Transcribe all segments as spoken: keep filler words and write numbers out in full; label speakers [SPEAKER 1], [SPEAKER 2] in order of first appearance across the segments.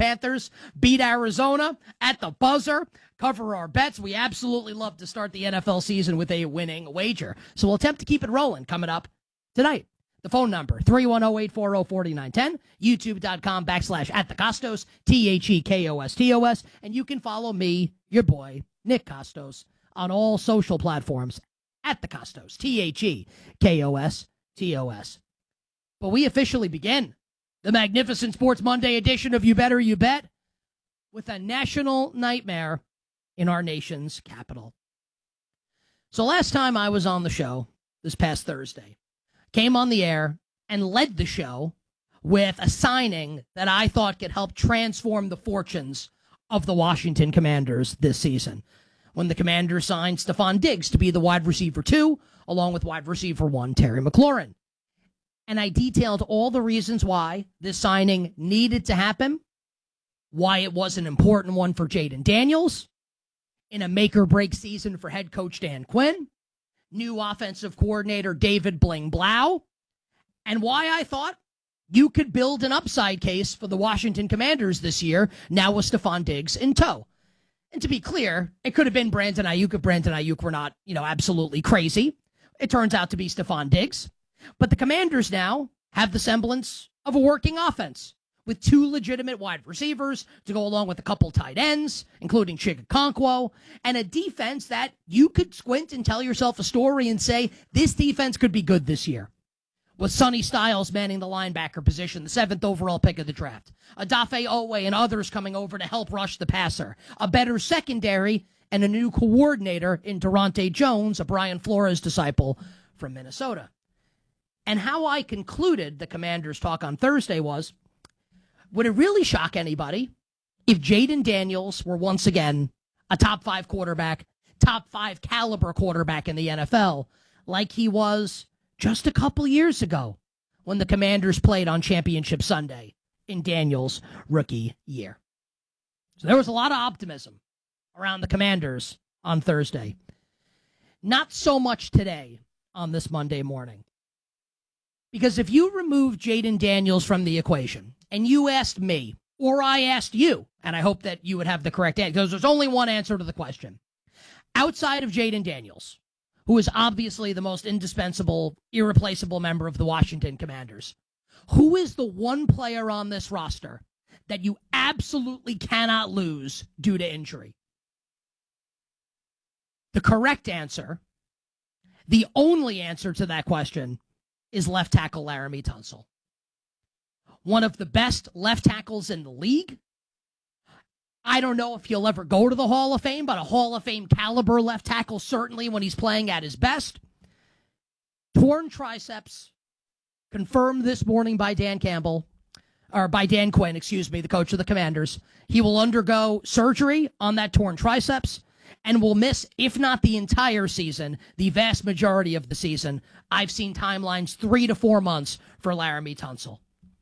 [SPEAKER 1] Panthers beat Arizona at the buzzer, cover our bets. We absolutely love to start the N F L season with a winning wager. So we'll attempt to keep it rolling coming up tonight. The phone number, three one zero, eight four zero, four nine one zero, youtube.com backslash at the Costos, T H E K O S T O S. And you can follow me, your boy, Nick Costos, on all social platforms at the Costos, T H E K O S T O S. But we officially begin the magnificent Sports Monday edition of You Better You Bet with a national nightmare in our nation's capital. So last time I was on the show, this past Thursday, came on the air and led the show with a signing that I thought could help transform the fortunes of the Washington Commanders this season, when the Commanders signed Stephon Diggs to be the wide receiver two, along with wide receiver one, Terry McLaurin. And I detailed all the reasons why this signing needed to happen, why it was an important one for Jayden Daniels, in a make-or-break season for head coach Dan Quinn, new offensive coordinator David Bling Blau, and why I thought you could build an upside case for the Washington Commanders this year, now with Stephon Diggs in tow. And to be clear, it could have been Brandon Ayuk if Brandon Ayuk were not, you know, absolutely crazy. It turns out to be Stephon Diggs. But the Commanders now have the semblance of a working offense with two legitimate wide receivers to go along with a couple tight ends, including Chigakonkwo, and a defense that you could squint and tell yourself a story and say, this defense could be good this year. With Sonny Styles manning the linebacker position, the seventh overall pick of the draft. Odafe Owe and others coming over to help rush the passer. A better secondary and a new coordinator in Durante Jones, a Brian Flores disciple from Minnesota. And how I concluded the Commanders' talk on Thursday was, would it really shock anybody if Jayden Daniels were once again a top five quarterback, top five caliber quarterback in the N F L, like he was just a couple years ago when the Commanders played on Championship Sunday in Daniels' rookie year? So there was a lot of optimism around the Commanders on Thursday. Not so much today on this Monday morning. Because if you remove Jayden Daniels from the equation and you asked me, or I asked you, and I hope that you would have the correct answer, because there's only one answer to the question. Outside of Jayden Daniels, who is obviously the most indispensable, irreplaceable member of the Washington Commanders, who is the one player on this roster that you absolutely cannot lose due to injury? The correct answer, the only answer to that question, is left tackle Laremy Tunsil. One of the best left tackles in the league. I don't know if he'll ever go to the Hall of Fame, but a Hall of Fame caliber left tackle certainly when he's playing at his best. Torn triceps, confirmed this morning by Dan Campbell, or by Dan Quinn, excuse me, the coach of the Commanders. He will undergo surgery on that torn triceps and will miss, if not the entire season, the vast majority of the season. I've seen timelines three to four months for Laremy Tunsil.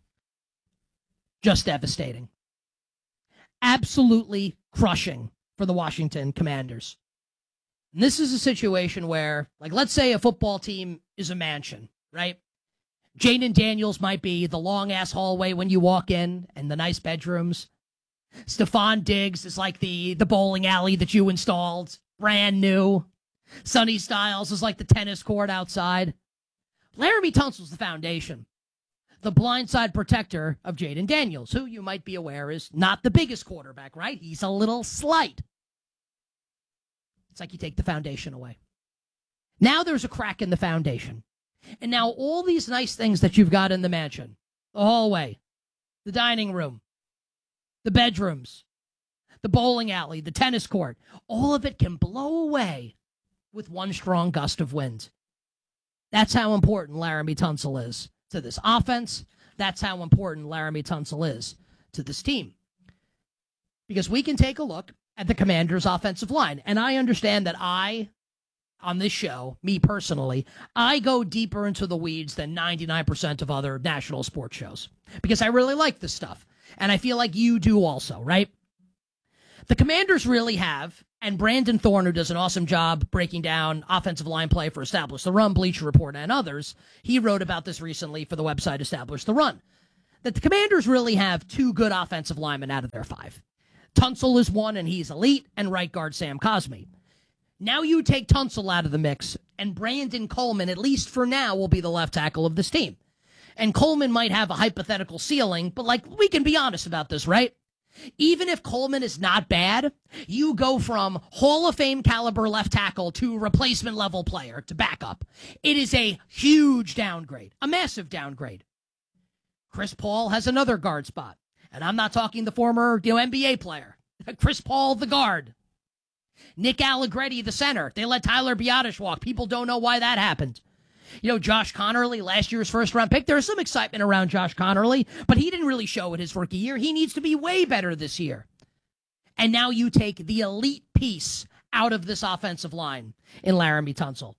[SPEAKER 1] Just devastating. Absolutely crushing for the Washington Commanders. And this is a situation where, like, let's say a football team is a mansion, right? Jayden Daniels might be the long-ass hallway when you walk in and the nice bedrooms. Stephon Diggs is like the, the bowling alley that you installed, brand new. Sonny Styles is like the tennis court outside. Laremy Tunsil's the foundation. The blindside protector of Jayden Daniels, who you might be aware is not the biggest quarterback, right? He's a little slight. It's like you take the foundation away. Now there's a crack in the foundation. And now all these nice things that you've got in the mansion, the hallway, the dining room, the bedrooms, the bowling alley, the tennis court, all of it can blow away with one strong gust of wind. That's how important Laremy Tunsil is to this offense. That's how important Laremy Tunsil is to this team. Because we can take a look at the Commanders' offensive line. And I understand that I, on this show, me personally, I go deeper into the weeds than ninety-nine percent of other national sports shows. Because I really like this stuff. And I feel like you do also, right? The Commanders really have, and Brandon Thorne, who does an awesome job breaking down offensive line play for Establish the Run, Bleacher Report, and others, he wrote about this recently for the website Establish the Run. that the Commanders really have two good offensive linemen out of their five. Tunsil is one, and he's elite, and right guard Sam Cosmi. Now you take Tunsil out of the mix, and Brandon Coleman, at least for now, will be the left tackle of this team. And Coleman might have a hypothetical ceiling, but, like, we can be honest about this, right? Even if Coleman is not bad, you go from Hall of Fame caliber left tackle to replacement level player to backup. It is a huge downgrade, a massive downgrade. Chris Paul has another guard spot. And I'm not talking the former you know, N B A player. Chris Paul, the guard. Nick Allegretti, the center. They let Tyler Biadasz walk. People don't know why that happened. You know, Josh Connerly, last year's first-round pick. There was some excitement around Josh Connerly, but he didn't really show it his rookie year. He needs to be way better this year. And now you take the elite piece out of this offensive line in Laremy Tunsil.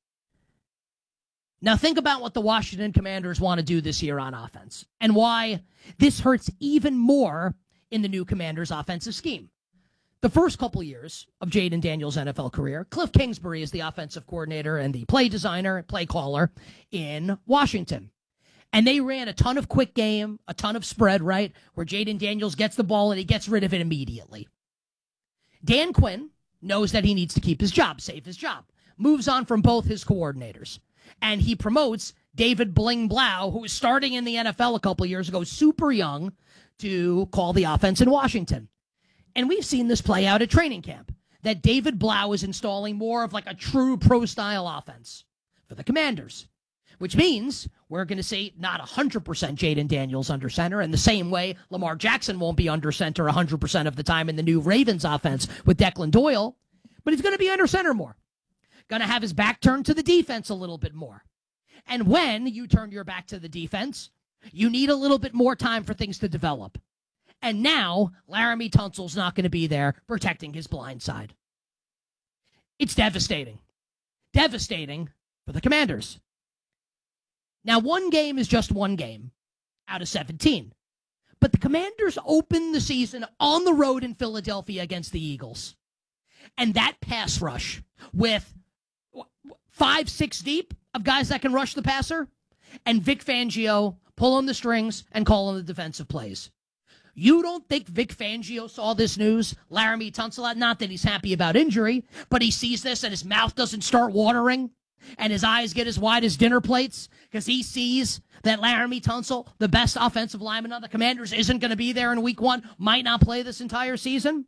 [SPEAKER 1] Now think about what the Washington Commanders want to do this year on offense and why this hurts even more in the new Commanders offensive scheme. The first couple years of Jaden Daniels' N F L career, Cliff Kingsbury is the offensive coordinator and the play designer, play caller in Washington. And they ran a ton of quick game, a ton of spread, right, where Jaden Daniels gets the ball and he gets rid of it immediately. Dan Quinn knows that he needs to keep his job, save his job, moves on from both his coordinators. And he promotes David Bling Blau, who was starting in the N F L a couple years ago, super young, to call the offense in Washington. And we've seen this play out at training camp, that David Blau is installing more of like a true pro-style offense for the Commanders, which means we're going to see not one hundred percent Jaden Daniels under center, in the same way Lamar Jackson won't be under center one hundred percent of the time in the new Ravens offense with Declan Doyle, but he's going to be under center more. Going to have his back turned to the defense a little bit more. And when you turn your back to the defense, you need a little bit more time for things to develop. And now, Laremy Tunsil's not going to be there protecting his blind side. It's devastating. Devastating for the Commanders. Now, one game is just one game out of seventeen. But the Commanders opened the season on the road in Philadelphia against the Eagles. And that pass rush with five, six deep of guys that can rush the passer, and Vic Fangio pulling the strings and calling the defensive plays. You don't think Vic Fangio saw this news? Laremy Tunsil, not that he's happy about injury, but he sees this and his mouth doesn't start watering and his eyes get as wide as dinner plates because he sees that Laremy Tunsil, the best offensive lineman on the Commanders, isn't going to be there in week one, might not play this entire season.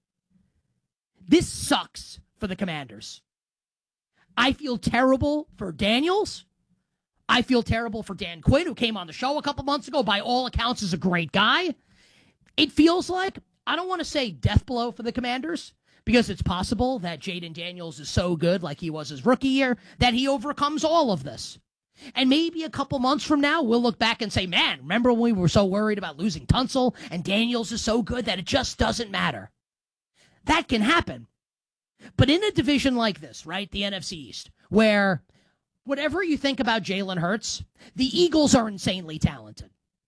[SPEAKER 1] This sucks for the Commanders. I feel terrible for Daniels. I feel terrible for Dan Quinn, who came on the show a couple months ago. By all accounts, is a great guy. It feels like, I don't want to say death blow for the Commanders, because it's possible that Jaden Daniels is so good, like he was his rookie year, that he overcomes all of this. And maybe a couple months from now, we'll look back and say, man, remember when we were so worried about losing Tunsil, and Daniels is so good that it just doesn't matter. That can happen. But in a division like this, right, the N F C East, where whatever you think about Jalen Hurts, the Eagles are insanely talented.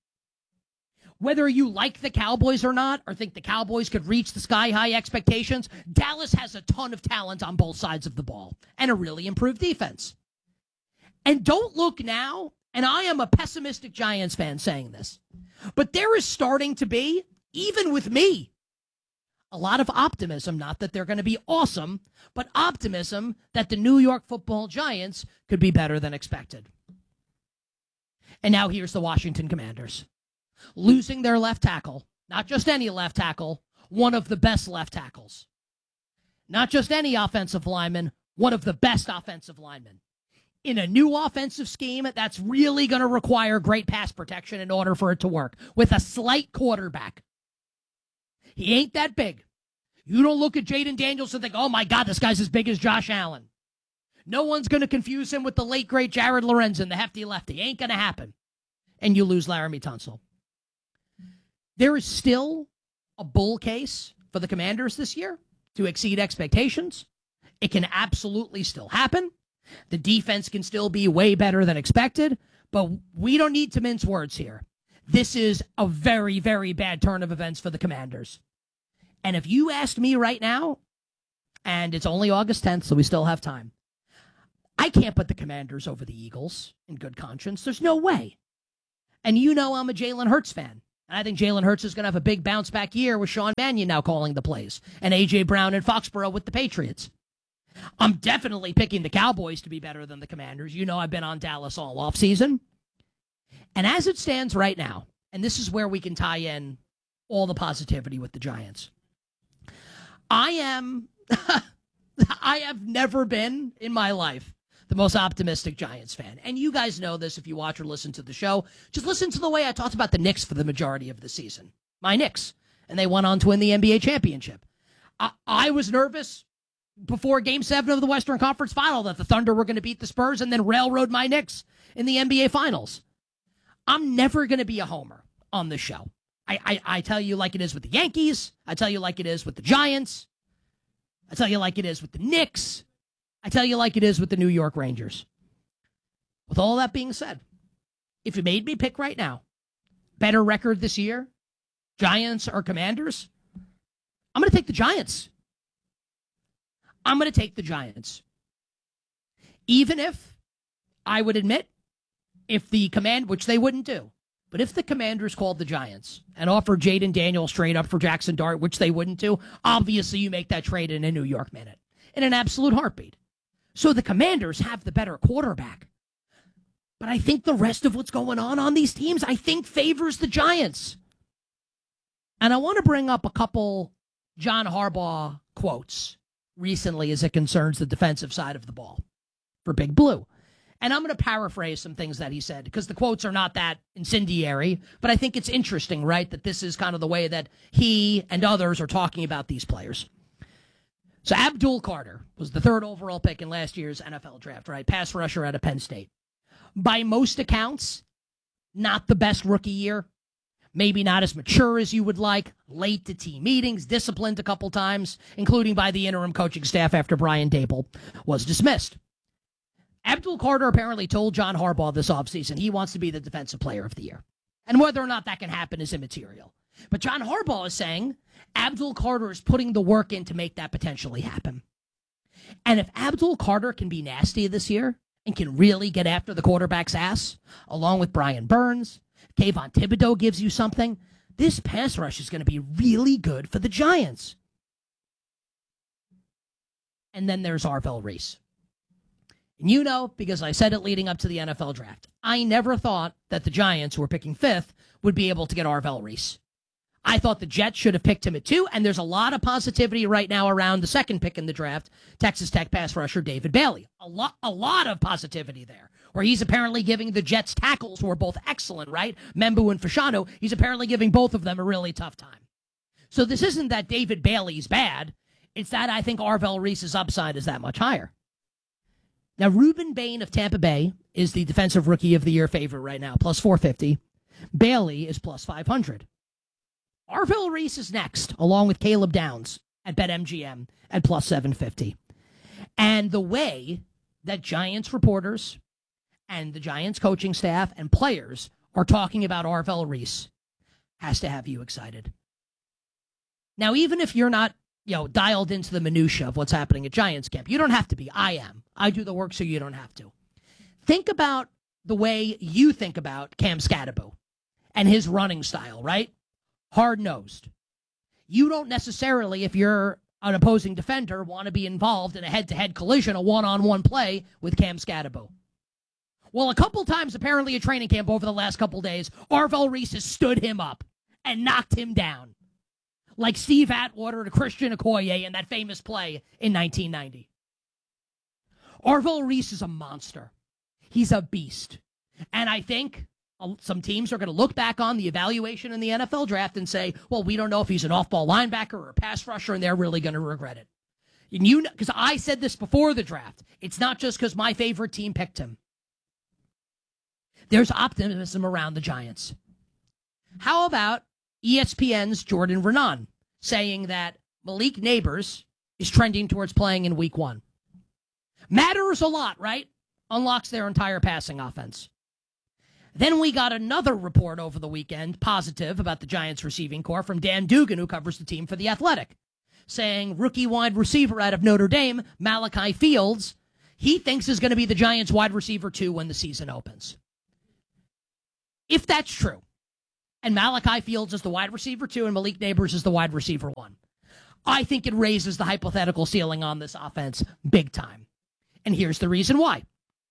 [SPEAKER 1] Whether you like the Cowboys or not, or think the Cowboys could reach the sky-high expectations, Dallas has a ton of talent on both sides of the ball and a really improved defense. And don't look now, and I am a pessimistic Giants fan saying this, but there is starting to be, even with me, a lot of optimism, not that they're going to be awesome, but optimism that the New York Football Giants could be better than expected. And now here's the Washington Commanders. Losing their left tackle, not just any left tackle, one of the best left tackles. Not just any offensive lineman, one of the best offensive linemen. In a new offensive scheme, that's really going to require great pass protection in order for it to work, with a slight quarterback. He ain't that big. You don't look at Jaden Daniels and think, oh, my God, this guy's as big as Josh Allen. No one's going to confuse him with the late, great Jared Lorenzen, the hefty lefty. Ain't going to happen. And you lose Laremy Tunsil. There is still a bull case for the Commanders this year to exceed expectations. It can absolutely still happen. The defense can still be way better than expected, but we don't need to mince words here. This is a very, very bad turn of events for the Commanders. And if you asked me right now, and it's only August tenth, so we still have time, I can't put the Commanders over the Eagles in good conscience. There's no way. And you know I'm a Jalen Hurts fan. And I think Jalen Hurts is going to have a big bounce back year with Sean Mannion now calling the plays and A J. Brown and Foxborough with the Patriots. I'm definitely picking the Cowboys to be better than the Commanders. You know I've been on Dallas all offseason. And as it stands right now, and this is where we can tie in all the positivity with the Giants, I am, I have never been in my life the most optimistic Giants fan. And you guys know this if you watch or listen to the show. Just listen to the way I talked about the Knicks for the majority of the season. My Knicks. And they went on to win the N B A championship. I, I was nervous before Game seven of the Western Conference Final that the Thunder were going to beat the Spurs and then railroad my Knicks in the N B A Finals. I'm never going to be a homer on this show. I, I, I tell you like it is with the Yankees. I tell you like it is with the Giants. I tell you like it is with the Knicks. I tell you like it is with the New York Rangers. With all that being said, if you made me pick right now, better record this year, Giants or Commanders, I'm going to take the Giants. I'm going to take the Giants. Even if I would admit, if the command, which they wouldn't do, but if the Commanders called the Giants and offered Jaden Daniels straight up for Jackson Dart, which they wouldn't do, obviously you make that trade in a New York minute, in an absolute heartbeat. So the Commanders have the better quarterback. But I think the rest of what's going on on these teams, I think favors the Giants. And I want to bring up a couple John Harbaugh quotes recently as it concerns the defensive side of the ball for Big Blue. And I'm going to paraphrase some things that he said because the quotes are not that incendiary, but I think it's interesting, right, that this is kind of the way that he and others are talking about these players. So Abdul Carter was the third overall pick in last year's N F L draft, right? Pass rusher out of Penn State. By most accounts, not the best rookie year. Maybe not as mature as you would like. Late to team meetings, disciplined a couple times, including by the interim coaching staff after Brian Dable was dismissed. Abdul Carter apparently told John Harbaugh this offseason he wants to be the defensive player of the year. And whether or not that can happen is immaterial. But John Harbaugh is saying Abdul Carter is putting the work in to make that potentially happen. And if Abdul Carter can be nasty this year and can really get after the quarterback's ass, along with Brian Burns, Kayvon Thibodeau gives you something, this pass rush is going to be really good for the Giants. And then there's Arvell Reese. And you know, because I said it leading up to the N F L draft, I never thought that the Giants, who were picking fifth, would be able to get Arvell Reese. I thought the Jets should have picked him at two, and there's a lot of positivity right now around the second pick in the draft, Texas Tech pass rusher David Bailey. A lot, a lot of positivity there, where he's apparently giving the Jets tackles, who are both excellent, right? Membu and Fashanu, he's apparently giving both of them a really tough time. So this isn't that David Bailey's bad. It's that I think Arvell Reese's upside is that much higher. Now, Ruben Bain of Tampa Bay is the Defensive Rookie of the Year favorite right now, plus four fifty. Bailey is plus five hundred. Arvell Reese is next, along with Caleb Downs at BetMGM at plus seven fifty. And the way that Giants reporters and the Giants coaching staff and players are talking about Arvell Reese has to have you excited. Now, even if you're not, you know, dialed into the minutia of what's happening at Giants camp, you don't have to be. I am. I do the work so you don't have to. Think about the way you think about Cam Scatterbo and his running style, right? Hard-nosed. You don't necessarily, if you're an opposing defender, want to be involved in a head-to-head collision, a one-on-one play with Cam Scatterbo. Well, a couple times, apparently at training camp over the last couple days, Arvell Reese has stood him up and knocked him down, like Steve Atwater to Christian Okoye in that famous play in nineteen ninety. Arvell Reese is a monster. He's a beast. And I think some teams are going to look back on the evaluation in the N F L draft and say, well, we don't know if he's an off-ball linebacker or a pass rusher, and they're really going to regret it. And you, because I said this before the draft, it's not just because my favorite team picked him. There's optimism around the Giants. How about E S P N's Jordan Renan saying that Malik Neighbors is trending towards playing in week one? Matters a lot, right? Unlocks their entire passing offense. Then we got another report over the weekend, positive, about the Giants receiving corps from Dan Dugan, who covers the team for The Athletic, saying rookie wide receiver out of Notre Dame, Malachi Fields, he thinks is going to be the Giants wide receiver two when the season opens. If that's true, and Malachi Fields is the wide receiver two, and Malik Nabers is the wide receiver one. I think it raises the hypothetical ceiling on this offense big time. And here's the reason why.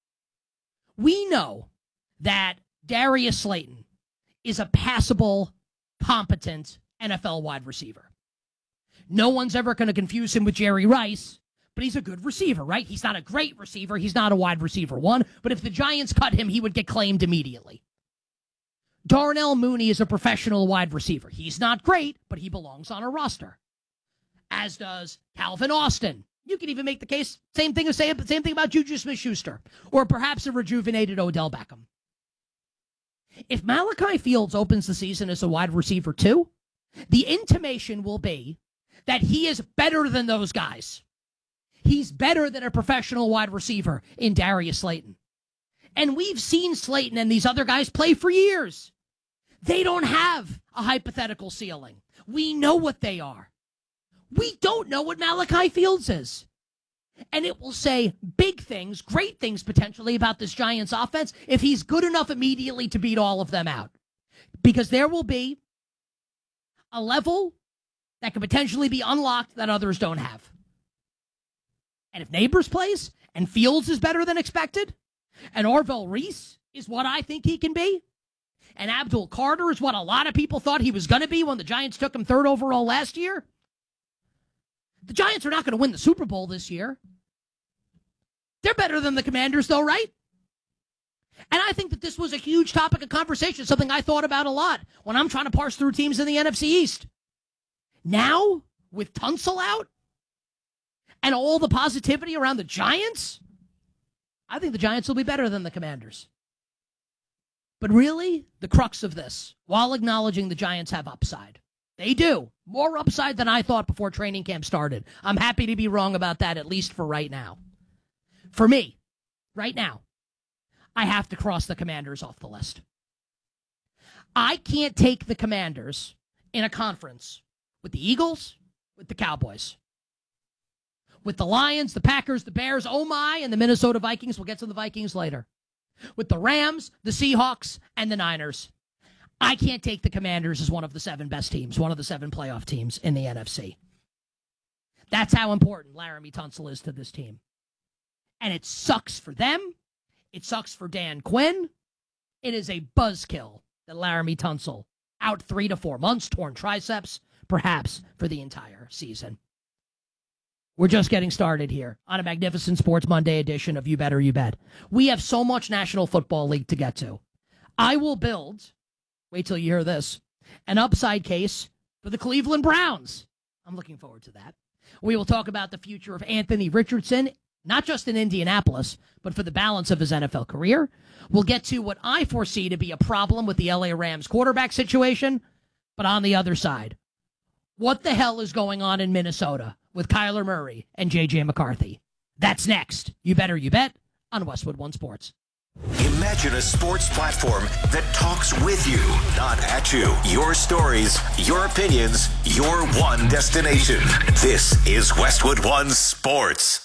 [SPEAKER 1] We know that Darius Slayton is a passable, competent N F L wide receiver. No one's ever going to confuse him with Jerry Rice, but he's a good receiver, right? He's not a great receiver. He's not a wide receiver one, but if the Giants cut him, he would get claimed immediately. Darnell Mooney is a professional wide receiver. He's not great, but he belongs on a roster. As does Calvin Austin. You can even make the case, same thing as say, same thing about Juju Smith-Schuster, or perhaps a rejuvenated Odell Beckham. If Malachi Fields opens the season as a wide receiver too, the intimation will be that he is better than those guys. He's better than a professional wide receiver in Darius Slayton. And we've seen Slayton and these other guys play for years. They don't have a hypothetical ceiling. We know what they are. We don't know what Malachi Fields is. And it will say big things, great things potentially about this Giants offense if he's good enough immediately to beat all of them out. Because there will be a level that could potentially be unlocked that others don't have. And if Nabers plays and Fields is better than expected, and Orville Reese is what I think he can be, and Abdul Carter is what a lot of people thought he was going to be when the Giants took him third overall last year, the Giants are not going to win the Super Bowl this year. They're better than the Commanders, though, right? And I think that this was a huge topic of conversation, something I thought about a lot when I'm trying to parse through teams in the N F C East. Now, with Tunsil out and all the positivity around the Giants, I think the Giants will be better than the Commanders. But really, the crux of this, while acknowledging the Giants have upside, they do. More upside than I thought before training camp started. I'm happy to be wrong about that, at least for right now. For me, right now, I have to cross the Commanders off the list. I can't take the Commanders in a conference with the Eagles, with the Cowboys, with the Lions, the Packers, the Bears, oh my, and the Minnesota Vikings. We'll get to the Vikings later. With the Rams, the Seahawks, and the Niners. I can't take the Commanders as one of the seven best teams, one of the seven playoff teams in the N F C. That's how important Laramie Tunsil is to this team. And it sucks for them. It sucks for Dan Quinn. It is a buzzkill that Laramie Tunsil out three to four months, torn triceps, perhaps for the entire season. We're just getting started here on a magnificent Sports Monday edition of You Better You Bet. We have so much National Football League to get to. I will build, wait till you hear this, an upside case for the Cleveland Browns. I'm looking forward to that. We will talk about the future of Anthony Richardson, not just in Indianapolis, but for the balance of his N F L career. We'll get to what I foresee to be a problem with the L A Rams quarterback situation, but on the other side, what the hell is going on in Minnesota with Kyler Murray and J J McCarthy? That's next. You Better You Bet on Westwood One Sports.
[SPEAKER 2] Imagine a sports platform that talks with you, not at you. Your stories, your opinions, your one destination. This is Westwood One Sports.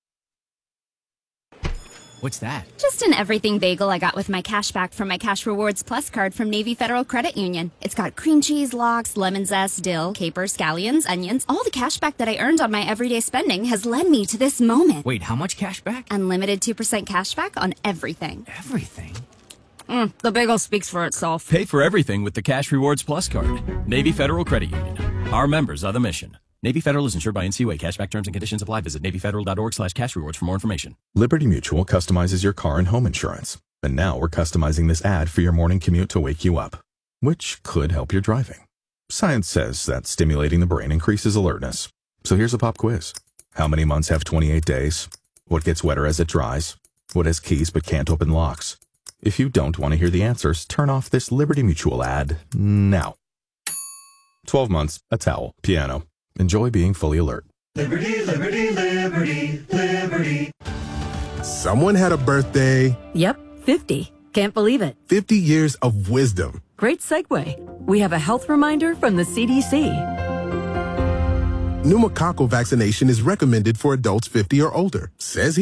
[SPEAKER 3] What's that?
[SPEAKER 4] Just an everything bagel I got with my cash back from my Cash Rewards Plus card from Navy Federal Credit Union. It's got cream cheese, lox, lemon zest, dill, capers, scallions, onions. All the cash back that I earned on my everyday spending has led me to this moment.
[SPEAKER 3] Wait, how much cash back?
[SPEAKER 4] Unlimited two percent cash back on everything.
[SPEAKER 3] Everything?
[SPEAKER 4] Mm, the bagel speaks for itself.
[SPEAKER 5] Pay for everything with the Cash Rewards Plus card. Navy Federal Credit Union. Our members are the mission. Navy Federal is insured by N C U A. Cashback terms and conditions apply. Visit NavyFederal.org slash cash rewards for more information.
[SPEAKER 6] Liberty Mutual customizes your car and home insurance. And now we're customizing this ad for your morning commute to wake you up, which could help your driving. Science says that stimulating the brain increases alertness. So here's a pop quiz. How many months have twenty-eight days? What gets wetter as it dries? What has keys but can't open locks? If you don't want to hear the answers, turn off this Liberty Mutual ad now. twelve months, a towel, piano. Enjoy being fully alert.
[SPEAKER 7] Liberty, liberty, liberty, liberty.
[SPEAKER 8] Someone had a birthday.
[SPEAKER 9] Yep, fifty. Can't believe it.
[SPEAKER 8] fifty years of wisdom.
[SPEAKER 9] Great segue. We have a health reminder from the C D C.
[SPEAKER 8] Pneumococcal vaccination is recommended for adults fifty or older. Says here,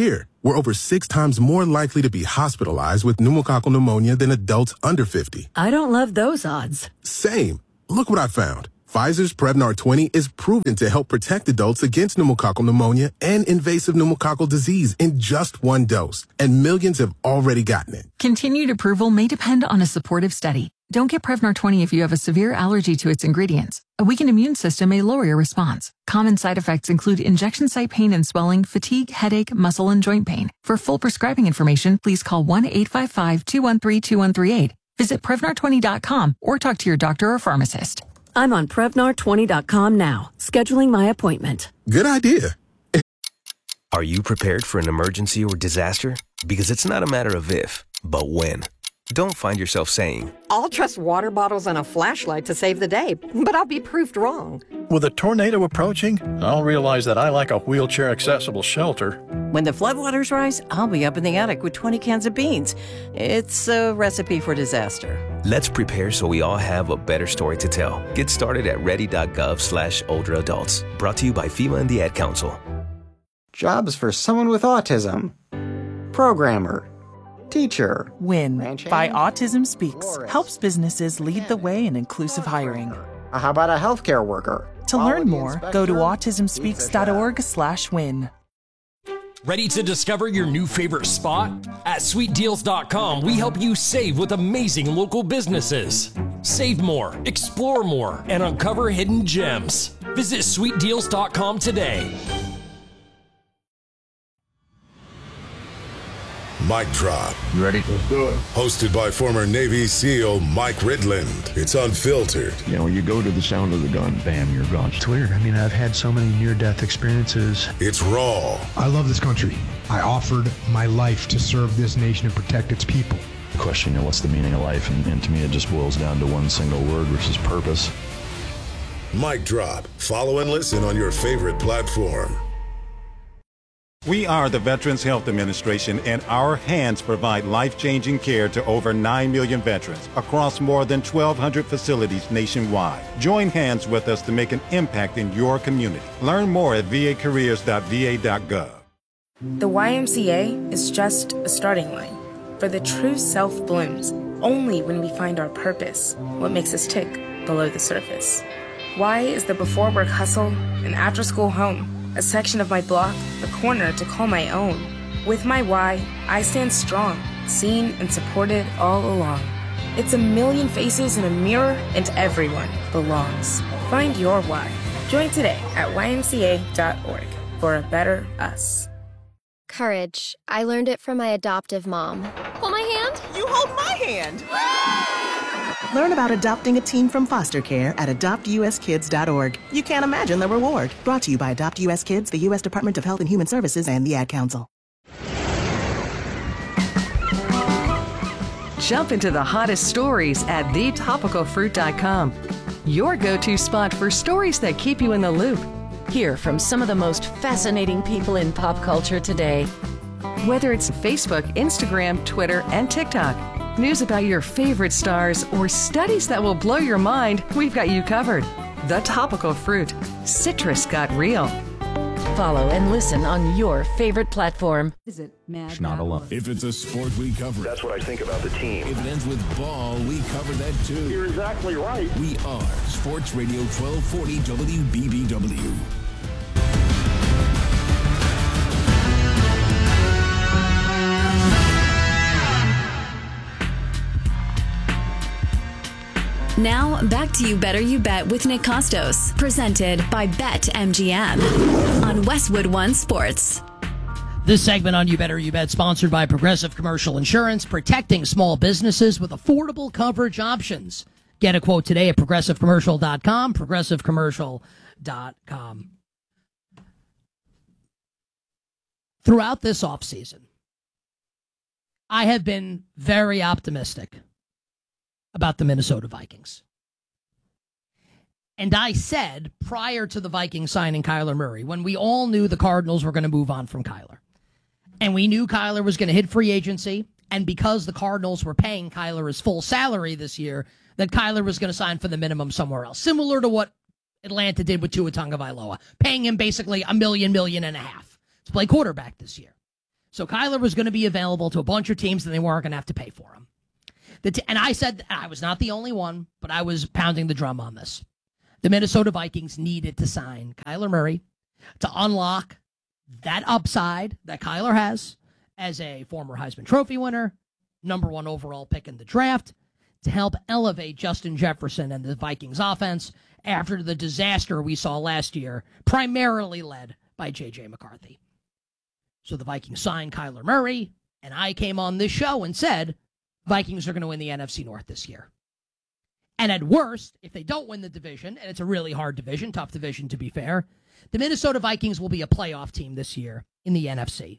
[SPEAKER 8] We're over six times more likely to be hospitalized with pneumococcal pneumonia than adults under fifty.
[SPEAKER 9] I don't love those odds.
[SPEAKER 8] Same. Look what I found. Pfizer's Prevnar twenty is proven to help protect adults against pneumococcal pneumonia and invasive pneumococcal disease in just one dose, and millions have already gotten it.
[SPEAKER 10] Continued approval may depend on a supportive study. Don't get Prevnar twenty if you have a severe allergy to its ingredients. A weakened immune system may lower your response. Common side effects include injection site pain and swelling, fatigue, headache, muscle, and joint pain. For full prescribing information, please call one eight five five, two one three, two one three eight. Visit Prevnar twenty dot com or talk to your doctor or pharmacist.
[SPEAKER 9] I'm on Prevnar twenty dot com now, scheduling my appointment.
[SPEAKER 8] Good idea.
[SPEAKER 11] Are you prepared for an emergency or disaster? Because it's not a matter of if, but when. Don't find yourself saying,
[SPEAKER 12] I'll trust water bottles and a flashlight to save the day, but I'll be proved wrong.
[SPEAKER 13] With a tornado approaching, I'll realize that I like a wheelchair-accessible shelter.
[SPEAKER 14] When the floodwaters rise, I'll be up in the attic with twenty cans of beans. It's a recipe for disaster.
[SPEAKER 11] Let's prepare so we all have a better story to tell. Get started at ready.gov slash older adults. Brought to you by FEMA and the Ad Council.
[SPEAKER 15] Jobs for someone with autism. Programmer. Teacher.
[SPEAKER 16] WIN by Autism Speaks helps businesses lead the way in inclusive hiring.
[SPEAKER 15] How about a healthcare worker?
[SPEAKER 16] To learn more, go to autism speaks dot org slash win.
[SPEAKER 17] Ready to discover your new favorite spot? At sweet deals dot com, we help you save with amazing local businesses. Save more, explore more, and uncover hidden gems. Visit sweet deals dot com today.
[SPEAKER 18] Mic Drop.
[SPEAKER 19] You ready? Let's do it.
[SPEAKER 18] Hosted by former Navy SEAL Mike Ridland. It's unfiltered.
[SPEAKER 19] You know, you go to the sound of the gun, bam, you're gone.
[SPEAKER 20] It's weird. I mean, I've had so many near-death experiences.
[SPEAKER 18] It's raw.
[SPEAKER 21] I love this country. I offered my life to serve this nation and protect its people.
[SPEAKER 19] Question, you know, what's the meaning of life? And, and to me, it just boils down to one single word, which is purpose.
[SPEAKER 18] Mic Drop. Follow and listen on your favorite platform.
[SPEAKER 22] We are the Veterans Health Administration, and our hands provide life-changing care to over nine million veterans across more than twelve hundred facilities nationwide. Join hands with us to make an impact in your community. Learn more at v a careers dot v a dot gov.
[SPEAKER 23] The Y M C A is just a starting line, for the true self blooms only when we find our purpose, what makes us tick below the surface. Y is the before-work hustle and after-school home, a section of my block, a corner to call my own. With my Y, I stand strong, seen and supported all along. It's a million faces in a mirror, and everyone belongs. Find your Y. Join today at y m c a dot org for a better us.
[SPEAKER 24] Courage. I learned it from my adoptive mom. Hold my hand.
[SPEAKER 25] You hold my hand. Learn about adopting a teen from foster care at adopt u s kids dot org. You can't imagine the reward. Brought to you by Adopt U S Kids, the U S Department of Health and Human Services, and the Ad Council.
[SPEAKER 9] Jump into the hottest stories at the topical fruit dot com. Your go-to spot for stories that keep you in the loop.
[SPEAKER 26] Hear from some of the most fascinating people in pop culture today.
[SPEAKER 9] Whether it's Facebook, Instagram, Twitter, and TikTok. News about your favorite stars or studies that will blow your mind, we've got you covered. The Topical Fruit. Citrus got real.
[SPEAKER 26] Follow and listen on your favorite platform.
[SPEAKER 27] Visit Mad Not alone.
[SPEAKER 28] If it's a sport, we cover it.
[SPEAKER 29] That's what I think about the team.
[SPEAKER 28] If it ends with ball, we cover that too.
[SPEAKER 29] You're exactly right.
[SPEAKER 28] We are Sports Radio twelve forty W B B W.
[SPEAKER 30] Now, back to You Better You Bet with Nick Costos, presented by BetMGM on Westwood One Sports.
[SPEAKER 1] This segment on You Better You Bet, sponsored by Progressive Commercial Insurance, protecting small businesses with affordable coverage options. Get a quote today at progressive commercial dot com, progressive commercial dot com. Throughout this offseason, I have been very optimistic about the Minnesota Vikings. And I said prior to the Vikings signing Kyler Murray, when we all knew the Cardinals were going to move on from Kyler, and we knew Kyler was going to hit free agency, and because the Cardinals were paying Kyler his full salary this year, that Kyler was going to sign for the minimum somewhere else, similar to what Atlanta did with Tua Tagovailoa, paying him basically a million, million and a half to play quarterback this year. So Kyler was going to be available to a bunch of teams, and they weren't going to have to pay for him. The t- and I said, I was not the only one, but I was pounding the drum on this. The Minnesota Vikings needed to sign Kyler Murray to unlock that upside that Kyler has as a former Heisman Trophy winner, number one overall pick in the draft, to help elevate Justin Jefferson and the Vikings offense after the disaster we saw last year, primarily led by J J McCarthy. So the Vikings signed Kyler Murray, and I came on this show and said, Vikings are going to win the N F C North this year. And at worst, if they don't win the division, and it's a really hard division, tough division to be fair, the Minnesota Vikings will be a playoff team this year in the N F C.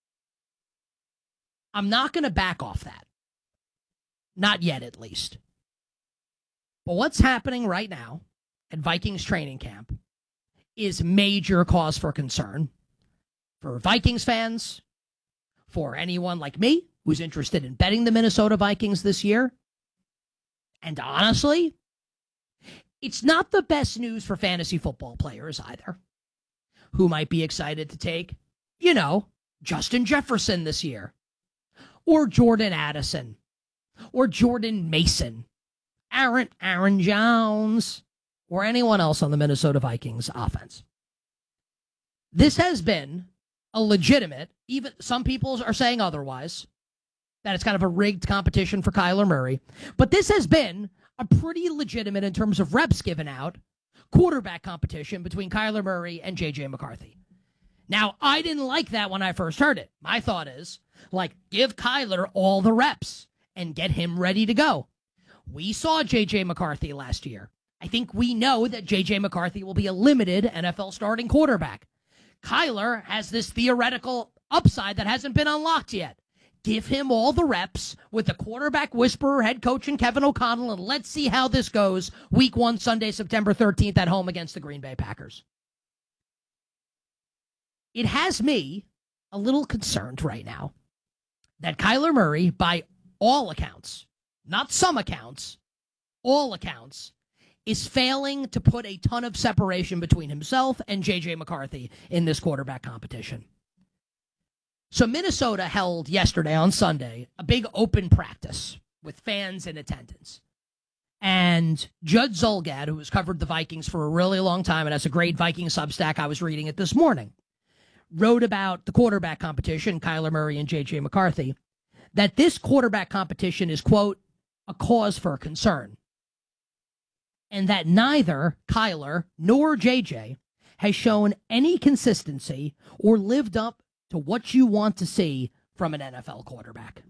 [SPEAKER 1] I'm not going to back off that. Not yet, at least. But what's happening right now at Vikings training camp is major cause for concern for Vikings fans, for anyone like me who's interested in betting the Minnesota Vikings this year. And honestly, it's not the best news for fantasy football players either, who might be excited to take, you know, Justin Jefferson this year, or Jordan Addison, or Jordan Mason, Aaron, Aaron Jones, or anyone else on the Minnesota Vikings offense. This has been a legitimate, even some people are saying otherwise, that it's kind of a rigged competition for Kyler Murray. But this has been a pretty legitimate, in terms of reps given out, quarterback competition between Kyler Murray and J J McCarthy. Now, I didn't like that when I first heard it. My thought is, like, give Kyler all the reps and get him ready to go. We saw J J McCarthy last year. I think we know that J J McCarthy will be a limited N F L starting quarterback. Kyler has this theoretical upside that hasn't been unlocked yet. Give him all the reps with the quarterback whisperer, head coach, and Kevin O'Connell, and let's see how this goes week one, Sunday, September thirteenth at home against the Green Bay Packers. It has me a little concerned right now that Kyler Murray, by all accounts, not some accounts, all accounts, is failing to put a ton of separation between himself and J J McCarthy in this quarterback competition. So Minnesota held yesterday on Sunday a big open practice with fans in attendance. And Judd Zulgad, who has covered the Vikings for a really long time and has a great Viking Substack, I was reading it this morning, wrote about the quarterback competition, Kyler Murray and J J McCarthy, that this quarterback competition is, quote, a cause for concern. And that neither Kyler nor J J has shown any consistency or lived up to what you want to see from an N F L quarterback.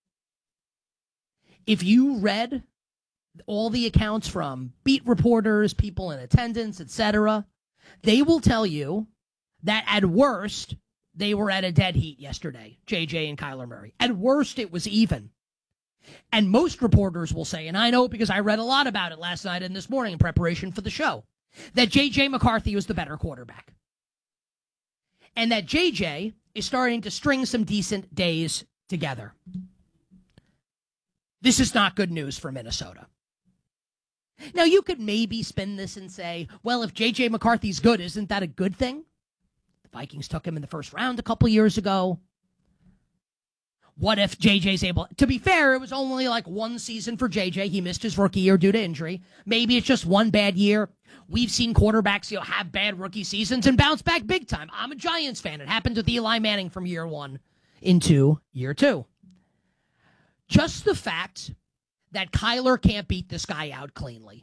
[SPEAKER 1] If you read all the accounts from beat reporters, people in attendance, et cetera, they will tell you that at worst, they were at a dead heat yesterday, J J and Kyler Murray. At worst, it was even. And most reporters will say, and I know because I read a lot about it last night and this morning in preparation for the show, that J J McCarthy was the better quarterback. And that J J is starting to string some decent days together. This is not good news for Minnesota. Now, you could maybe spin this and say, well, if J J McCarthy's good, isn't that a good thing? The Vikings took him in the first round a couple years ago. What if J J's able... To be fair, it was only like one season for J J. He missed his rookie year due to injury. Maybe it's just one bad year. We've seen quarterbacks, you know, have bad rookie seasons and bounce back big time. I'm a Giants fan. It happened with Eli Manning from year one into year two. Just the fact that Kyler can't beat this guy out cleanly.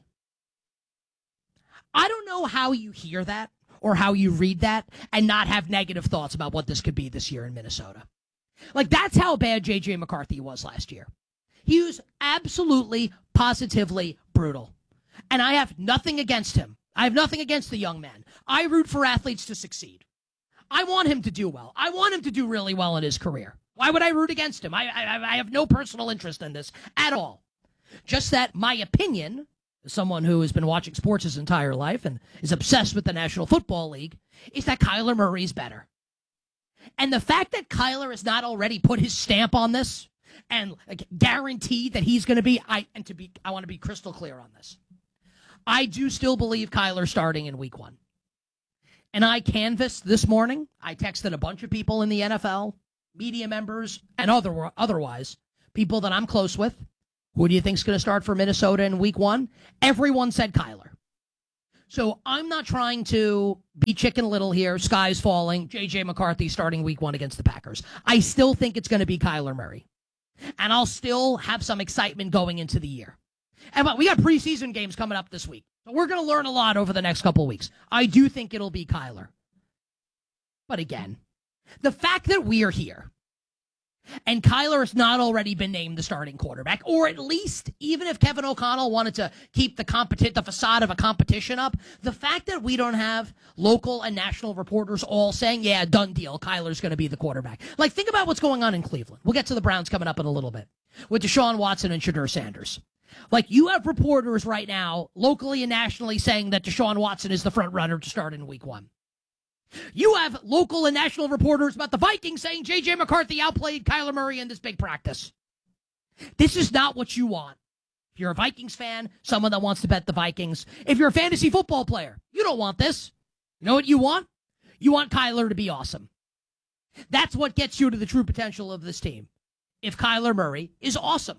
[SPEAKER 1] I don't know how you hear that or how you read that and not have negative thoughts about what this could be this year in Minnesota. Like, that's how bad J J McCarthy was last year. He was absolutely, positively brutal. And I have nothing against him. I have nothing against the young man. I root for athletes to succeed. I want him to do well. I want him to do really well in his career. Why would I root against him? I, I, I have no personal interest in this at all. Just that my opinion, as someone who has been watching sports his entire life and is obsessed with the National Football League, is that Kyler Murray's better. And the fact that Kyler has not already put his stamp on this and like, guaranteed that he's going to be, I and to be, I want to be crystal clear on this. I do still believe Kyler starting in week one. And I canvassed this morning. I texted a bunch of people in the N F L, media members, and other otherwise, people that I'm close with, who do you think's going to start for Minnesota in week one? Everyone said Kyler. So I'm not trying to be Chicken Little here. Sky's falling. J J McCarthy starting week one against the Packers. I still think it's going to be Kyler Murray. And I'll still have some excitement going into the year. And we got preseason games coming up this week. So we're going to learn a lot over the next couple of weeks. I do think it'll be Kyler. But again, the fact that we are here and Kyler has not already been named the starting quarterback, or at least even if Kevin O'Connell wanted to keep the competi- the facade of a competition up, the fact that we don't have local and national reporters all saying, yeah, done deal, Kyler's going to be the quarterback. Like, think about what's going on in Cleveland. We'll get to the Browns coming up in a little bit with Deshaun Watson and Shadur Sanders. Like, you have reporters right now, locally and nationally, saying that Deshaun Watson is the front runner to start in week one. You have local and national reporters about the Vikings saying J J McCarthy outplayed Kyler Murray in this big practice. This is not what you want. If you're a Vikings fan, someone that wants to bet the Vikings. If you're a fantasy football player, you don't want this. You know what you want? You want Kyler to be awesome. That's what gets you to the true potential of this team. If Kyler Murray is awesome.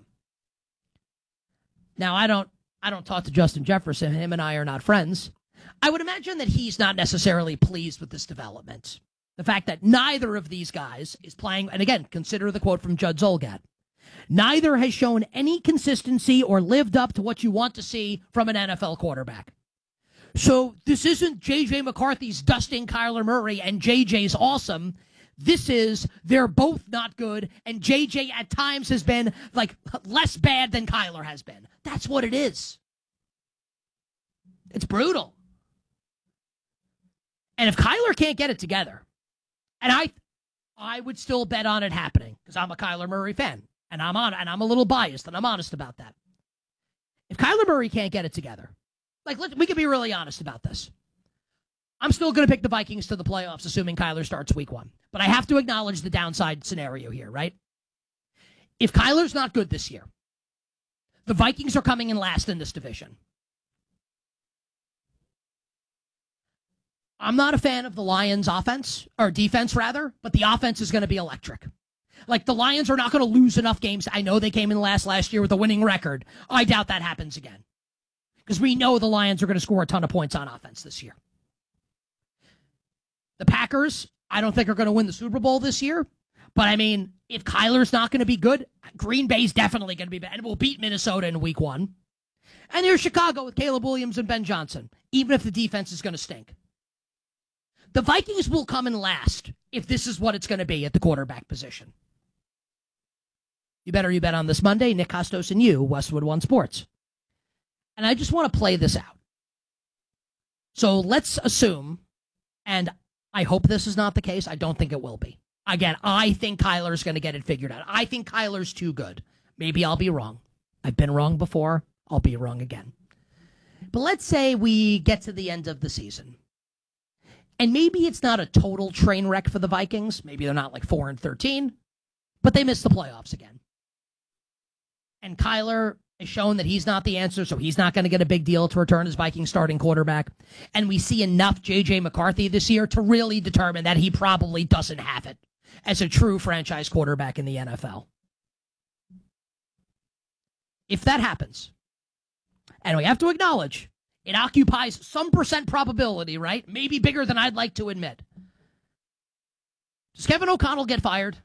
[SPEAKER 1] Now, I don't, I don't talk to Justin Jefferson. Him and I are not friends. I would imagine that he's not necessarily pleased with this development. The fact that neither of these guys is playing, and again, consider the quote from Judd Zolgad, neither has shown any consistency or lived up to what you want to see from an N F L quarterback. So this isn't J J McCarthy's dusting Kyler Murray and J J's awesome. This is, they're both not good, and J J at times has been, like, less bad than Kyler has been. That's what it is. It's brutal. And if Kyler can't get it together, and I I would still bet on it happening, because I'm a Kyler Murray fan, and I'm on and I'm a little biased, and I'm honest about that. If Kyler Murray can't get it together, like, let, we can be really honest about this. I'm still going to pick the Vikings to the playoffs, assuming Kyler starts week one. But I have to acknowledge the downside scenario here, right? If Kyler's not good this year, the Vikings are coming in last in this division. I'm not a fan of the Lions' offense, or defense, rather, but the offense is going to be electric. Like, the Lions are not going to lose enough games. I know they came in last last year with a winning record. I doubt that happens again. Because we know the Lions are going to score a ton of points on offense this year. The Packers, I don't think are going to win the Super Bowl this year. But, I mean, if Kyler's not going to be good, Green Bay's definitely going to be bad. And we'll beat Minnesota in week one. And there's Chicago with Caleb Williams and Ben Johnson, even if the defense is going to stink. The Vikings will come in last if this is what it's going to be at the quarterback position. You better you bet on this Monday. Nick Costos and you, Westwood One Sports. And I just want to play this out. So let's assume, and I hope this is not the case. I don't think it will be. Again, I think Kyler's going to get it figured out. I think Kyler's too good. Maybe I'll be wrong. I've been wrong before. I'll be wrong again. But let's say we get to the end of the season. And maybe it's not a total train wreck for the Vikings. Maybe they're not like four and thirteen, but they missed the playoffs again. And Kyler has shown that he's not the answer, so he's not going to get a big deal to return as Vikings starting quarterback. And we see enough J J McCarthy this year to really determine that he probably doesn't have it as a true franchise quarterback in the N F L. If that happens, and we have to acknowledge, it occupies some percent probability, right? Maybe bigger than I'd like to admit. Does Kevin O'Connell get fired?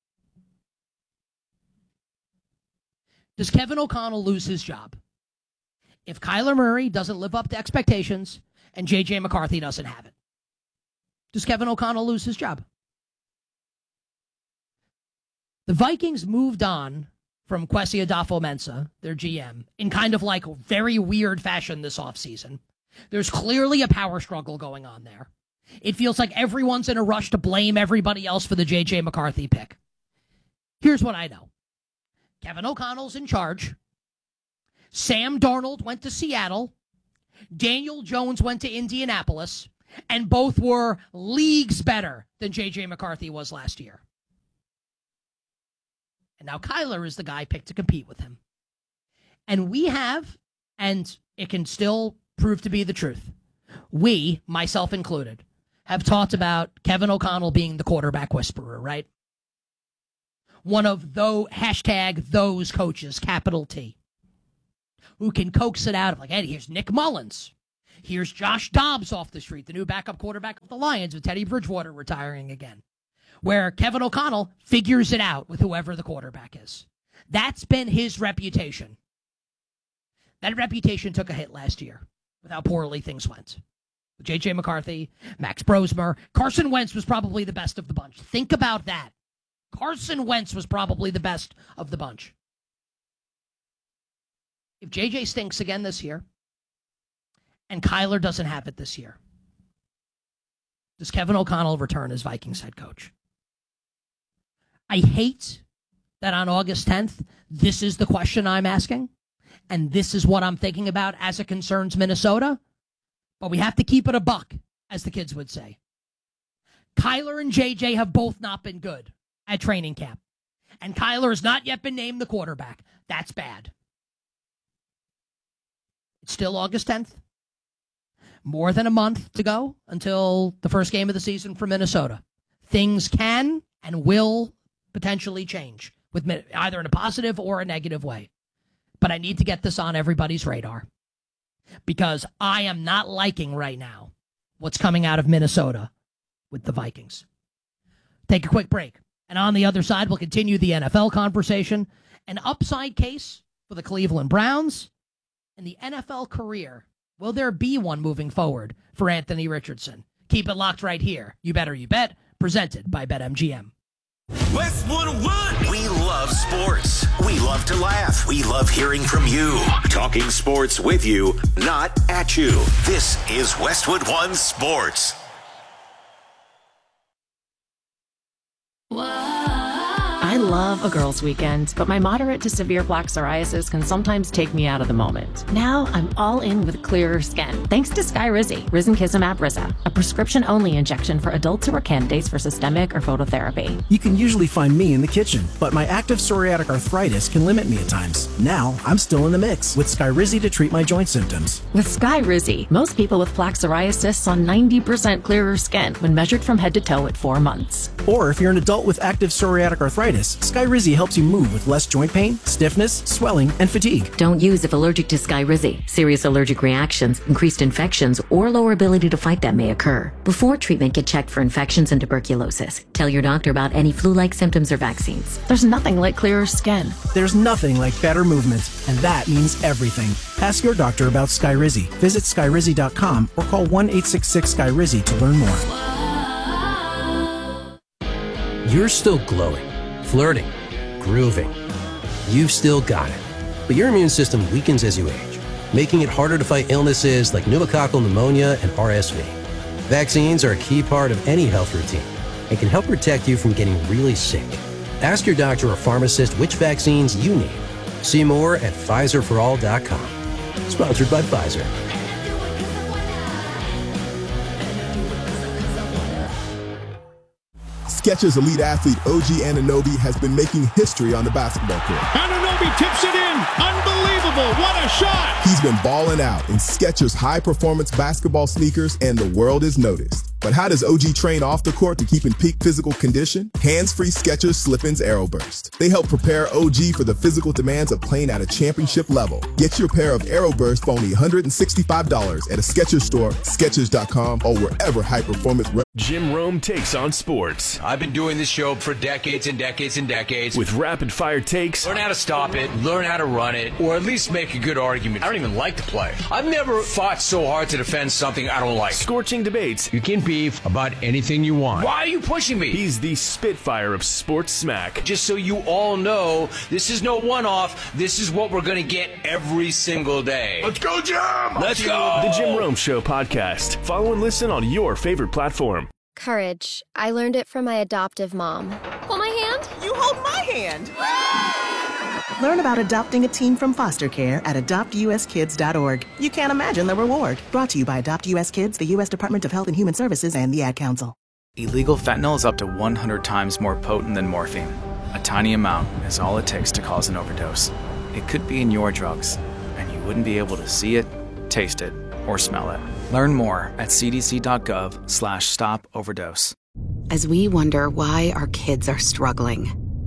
[SPEAKER 1] Does Kevin O'Connell lose his job? If Kyler Murray doesn't live up to expectations and J J McCarthy doesn't have it, does Kevin O'Connell lose his job? The Vikings moved on from Kwesi Adolfo-Mensah, their G M, in kind of like very weird fashion this offseason. There's clearly a power struggle going on there. It feels like everyone's in a rush to blame everybody else for the J J McCarthy pick. Here's what I know. Kevin O'Connell's in charge. Sam Darnold went to Seattle. Daniel Jones went to Indianapolis. And both were leagues better than J J McCarthy was last year. And now Kyler is the guy picked to compete with him. And we have, and it can still prove to be the truth, we, myself included, have talked about Kevin O'Connell being the quarterback whisperer, right? one of those, hashtag those coaches, capital T, who can coax it out of like, hey, here's Nick Mullins. Here's Josh Dobbs off the street, the new backup quarterback of the Lions with Teddy Bridgewater retiring again, where Kevin O'Connell figures it out with whoever the quarterback is. That's been his reputation. That reputation took a hit last year with how poorly things went. J J McCarthy, Max Brosmer, Carson Wentz was probably the best of the bunch. Think about that. Carson Wentz was probably the best of the bunch. If J J stinks again this year, and Kyler doesn't have it this year, does Kevin O'Connell return as Vikings head coach? I hate that on August tenth, this is the question I'm asking, and this is what I'm thinking about as it concerns Minnesota, but we have to keep it a buck, as the kids would say. Kyler and J J have both not been good at training camp, and Kyler has not yet been named the quarterback. That's bad. It's still August tenth. More than a month to go until the first game of the season for Minnesota. Things can and will potentially change, with either in a positive or a negative way. But I need to get this on everybody's radar, because I am not liking right now what's coming out of Minnesota with the Vikings. Take a quick break. And on the other side, we'll continue the N F L conversation. An upside case for the Cleveland Browns and the N F L career. Will there be one moving forward for Anthony Richardson? Keep it locked right here. You Better You Bet, presented by BetMGM.
[SPEAKER 2] Westwood One. We love sports. We love to laugh. We love hearing from you. Talking sports with you, not at you. This is Westwood One Sports.
[SPEAKER 26] I love a girls' weekend, but my moderate to severe plaque psoriasis can sometimes take me out of the moment. Now I'm all in with clearer skin, thanks to Skyrizi, Risankizumab Riza, a prescription-only injection for adults who are candidates for systemic or phototherapy.
[SPEAKER 3] You can usually find me in the kitchen, but my active psoriatic arthritis can limit me at times. Now I'm still in the mix with Skyrizi to treat my joint symptoms.
[SPEAKER 26] With Skyrizi, most people with plaque psoriasis saw ninety percent clearer skin when measured from head to toe at four months.
[SPEAKER 3] Or if you're an adult with active psoriatic arthritis, Skyrizi helps you move with less joint pain, stiffness, swelling, and fatigue.
[SPEAKER 4] Don't use if allergic to Skyrizi. Serious allergic reactions, increased infections, or lower ability to fight them may occur. Before treatment, get checked for infections and tuberculosis. Tell your doctor about any flu-like symptoms or vaccines.
[SPEAKER 26] There's nothing like clearer skin.
[SPEAKER 3] There's nothing like better movement, and that means everything. Ask your doctor about Skyrizi. Visit Skyrizi dot com or call one eight six six Skyrizi to learn more.
[SPEAKER 5] You're still glowing, flirting, grooving. You've still got it. But your immune system weakens as you age, making it harder to fight illnesses like pneumococcal pneumonia and R S V. Vaccines are a key part of any health routine and can help protect you from getting really sick. Ask your doctor or pharmacist which vaccines you need. See more at Pfizer for all dot com. Sponsored by Pfizer.
[SPEAKER 6] Skechers elite athlete O G Anunoby has been making history on the basketball court.
[SPEAKER 7] Anunoby tips it in. Unbelievable. What a shot.
[SPEAKER 6] He's been balling out in Skechers high-performance basketball sneakers, and the world is noticed. But how does O G train off the court to keep in peak physical condition? Hands-free Skechers Slip-ins Aeroburst. They help prepare O G for the physical demands of playing at a championship level. Get your pair of Aeroburst for only one hundred sixty-five dollars at a Skechers store, Skechers dot com, or wherever high-performance... Re-
[SPEAKER 8] Jim Rome takes on sports.
[SPEAKER 10] I've been doing this show for decades and decades and decades.
[SPEAKER 8] With rapid-fire takes.
[SPEAKER 10] Learn how to stop it, learn how to run it, or at least make a good argument. I don't even like to play. I've never fought so hard to defend something I don't like.
[SPEAKER 8] Scorching debates.
[SPEAKER 10] You can beef about anything you want. Why are you pushing me?
[SPEAKER 8] He's the Spitfire of sports smack.
[SPEAKER 10] Just so you all know, this is no one-off. This is what we're going to get every single day.
[SPEAKER 6] Let's go, Jim!
[SPEAKER 10] Let's go!
[SPEAKER 8] The Jim Rome Show podcast. Follow and listen on your favorite platform.
[SPEAKER 24] Courage. I learned it from my adoptive mom. Hold my hand.
[SPEAKER 12] You hold my hand.
[SPEAKER 25] Learn about adopting a teen from foster care at adopt U S kids dot org. You can't imagine the reward. Brought to you by Adopt U S Kids, the U S Department of Health and Human Services, and the Ad Council.
[SPEAKER 27] Illegal fentanyl is up to one hundred times more potent than morphine. A tiny amount is all it takes to cause an overdose. It could be in your drugs, and you wouldn't be able to see it, taste it, or smell it. Learn more at c d c dot gov slash stop overdose.
[SPEAKER 31] As we wonder why our kids are struggling,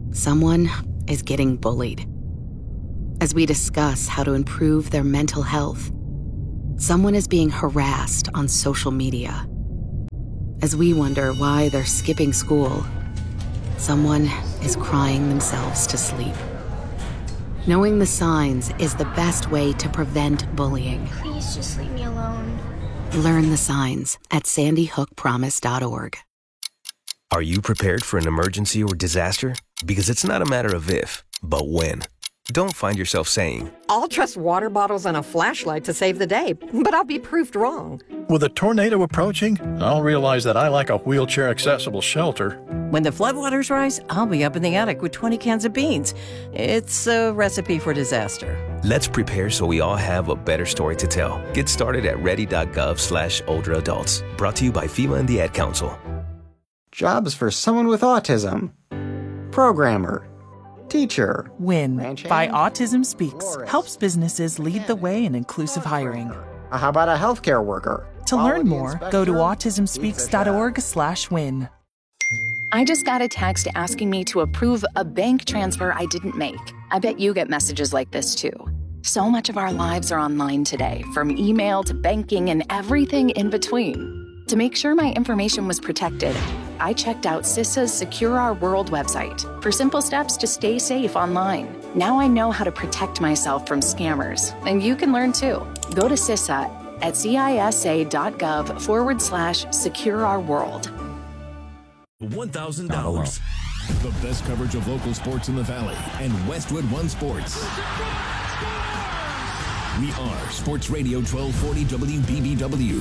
[SPEAKER 11] Someone is getting bullied. As we discuss how to improve their mental health, someone is being harassed on social media. As we wonder why they're skipping school, someone is crying themselves to sleep. Knowing the signs is the best way to prevent bullying.
[SPEAKER 24] Please just leave me alone.
[SPEAKER 11] Learn the signs at sandy hook promise dot org.
[SPEAKER 8] Are you prepared for an emergency or disaster? Because it's not a matter of if, but when. Don't find yourself saying,
[SPEAKER 12] I'll trust water bottles and a flashlight to save the day, but I'll be proved wrong.
[SPEAKER 13] With a tornado approaching, I'll realize that I lack a wheelchair-accessible shelter.
[SPEAKER 14] When the floodwaters rise, I'll be up in the attic with twenty cans of beans. It's a recipe for disaster.
[SPEAKER 8] let's prepare so we all have a better story to tell. Get started at ready.gov slash older adults. Brought to you by FEMA and the Ad Council.
[SPEAKER 15] Jobs for someone with autism. Programmer. Teacher.
[SPEAKER 16] WIN by Autism Speaks helps businesses lead the way in inclusive hiring.
[SPEAKER 15] How about a healthcare worker?
[SPEAKER 16] To learn more, go to autism speaks dot org slash win.
[SPEAKER 17] I just got a text asking me to approve a bank transfer I didn't make. I bet you get messages like this too. So much of our lives are online today, from email to banking and everything in between. To make sure my information was protected, I checked out CISA's Secure Our World website for simple steps to stay safe online. Now I know how to protect myself from scammers, and you can learn too. Go to CISA at cisa.gov forward slash secure our world.
[SPEAKER 28] one thousand dollars. The best coverage of local sports in the Valley and Westwood One Sports. We are Sports Radio twelve forty W B B W.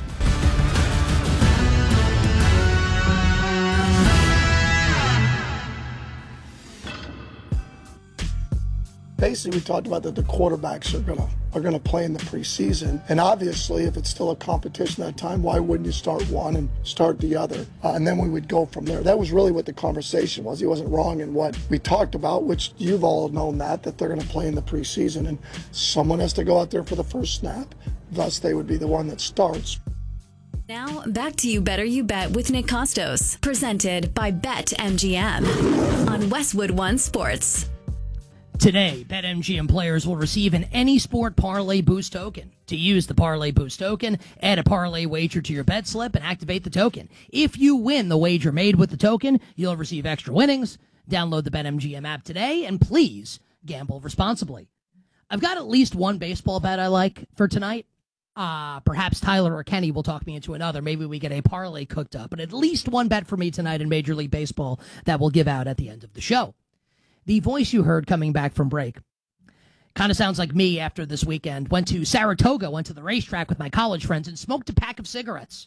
[SPEAKER 19] Basically, we talked about that the quarterbacks are gonna are gonna play in the preseason, and obviously, if it's still a competition at that time, why wouldn't you start one and start the other, uh, and then we would go from there. That was really what the conversation was. He wasn't wrong in what we talked about, which you've all known that that they're gonna play in the preseason, and someone has to go out there for the first snap. Thus, they would be the one that starts.
[SPEAKER 30] Now, back to You Better You Bet with Nick Costos, presented by BetMGM on Westwood One Sports.
[SPEAKER 1] Today, BetMGM players will receive an Any Sport Parlay Boost token. To use the Parlay Boost token, add a parlay wager to your bet slip and activate the token. If you win the wager made with the token, you'll receive extra winnings. Download the BetMGM app today, and please gamble responsibly. I've got at least one baseball bet I like for tonight. Uh, perhaps Tyler or Kenny will talk me into another. Maybe we get a parlay cooked up. But at least one bet for me tonight in Major League Baseball that we'll give out at the end of the show. The voice you heard coming back from break kind of sounds like me after this weekend. Went to Saratoga, went to the racetrack with my college friends, and smoked a pack of cigarettes.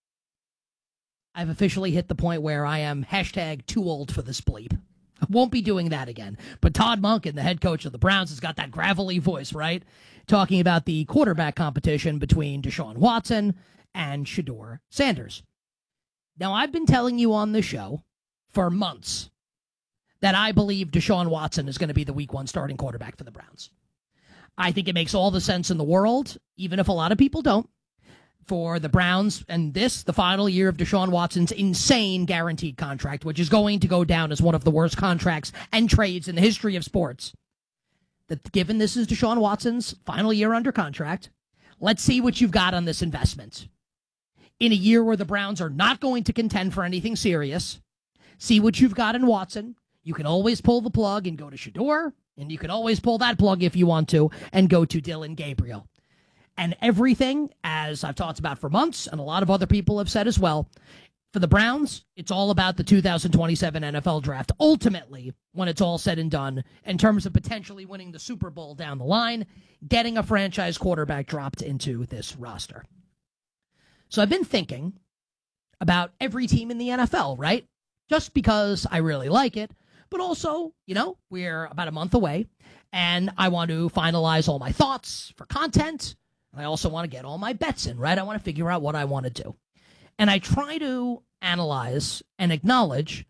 [SPEAKER 1] I've officially hit the point where I am hashtag too old for this bleep. I won't be doing that again. But Todd Monken, the head coach of the Browns, has got that gravelly voice, right? Talking about the quarterback competition between Deshaun Watson and Shedeur Sanders. Now, I've been telling you on the show for months that I believe Deshaun Watson is going to be the week one starting quarterback for the Browns. I think it makes all the sense in the world, even if a lot of people don't, for the Browns and this, the final year of Deshaun Watson's insane guaranteed contract, which is going to go down as one of the worst contracts and trades in the history of sports. That given this is Deshaun Watson's final year under contract, let's see what you've got on this investment. In a year where the Browns are not going to contend for anything serious, see what you've got in Watson. You can always pull the plug and go to Shedeur, and you can always pull that plug if you want to and go to Dylan Gabriel. And everything, as I've talked about for months, and a lot of other people have said as well, for the Browns, it's all about the two thousand twenty-seven N F L draft. Ultimately, when it's all said and done, in terms of potentially winning the Super Bowl down the line, getting a franchise quarterback dropped into this roster. So I've been thinking about every team in the N F L, right? Just because I really like it. But also, you know, we're about a month away, and I want to finalize all my thoughts for content. I also want to get all my bets in, right? I want to figure out what I want to do. And I try to analyze and acknowledge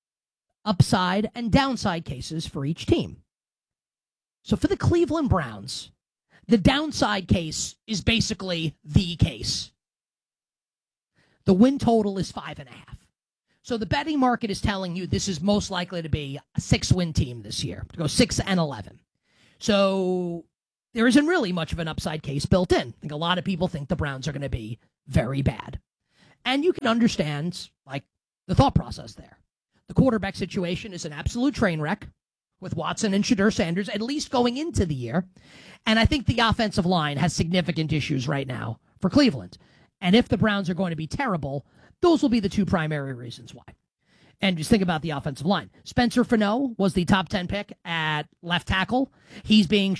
[SPEAKER 1] upside and downside cases for each team. So for the Cleveland Browns, the downside case is basically the case. The win total is five and a half. So the betting market is telling you this is most likely to be a six-win team this year, to go six and eleven. So there isn't really much of an upside case built in. I think a lot of people think the Browns are going to be very bad. And you can understand, like, the thought process there. The quarterback situation is an absolute train wreck with Watson and Shedeur Sanders, at least going into the year. And I think the offensive line has significant issues right now for Cleveland. And if the Browns are going to be terrible, those will be the two primary reasons why. And just think about the offensive line. Spencer Fano was the top ten pick at left tackle. He's being...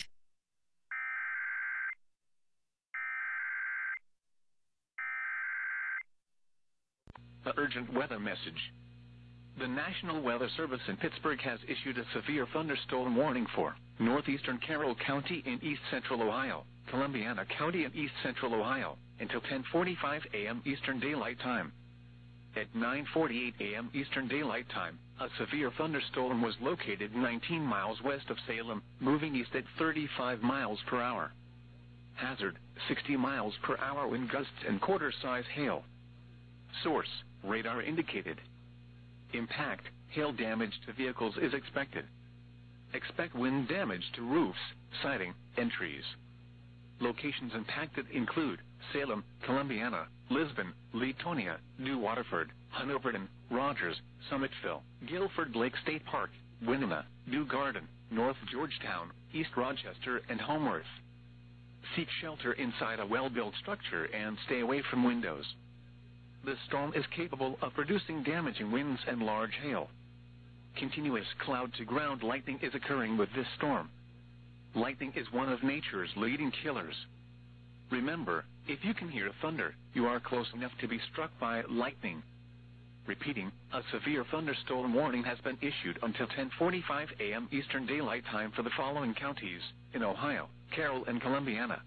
[SPEAKER 2] The urgent weather message. The National Weather Service in Pittsburgh has issued a severe thunderstorm warning for northeastern Carroll County in east central Ohio, Columbiana County in east central Ohio, until ten forty-five a.m. Eastern Daylight Time. At nine forty-eight a.m. Eastern Daylight Time, a severe thunderstorm was located nineteen miles west of Salem, moving east at thirty-five miles per hour. Hazard, sixty miles per hour wind gusts and quarter-size hail. Source, radar indicated. Impact, hail damage to vehicles is expected. Expect wind damage to roofs, siding, and trees. Locations impacted include Salem, Columbiana, Lisbon, Leetonia, New Waterford, Hanoverton, Rogers, Summitville, Guilford Lake State Park, Winona, New Garden, North Georgetown, East Rochester, and Homeworth. Seek shelter inside a well-built structure and stay away from windows. The storm is capable of producing damaging winds and large hail. Continuous cloud-to-ground lightning is occurring with this storm. Lightning is one of nature's leading killers. Remember, if you can hear thunder, you are close enough to be struck by lightning. Repeating, a severe thunderstorm warning has been issued until ten forty-five a.m. Eastern Daylight Time for the following counties in Ohio, Carroll, and Columbiana.